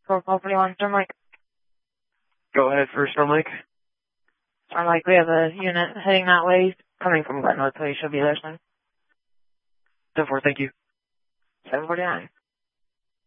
441 Storm Lake. Go ahead for Storm Lake. Storm Lake, we have a unit heading that way, coming from Glenwood, so you should be there soon. 10-4, thank you. 749.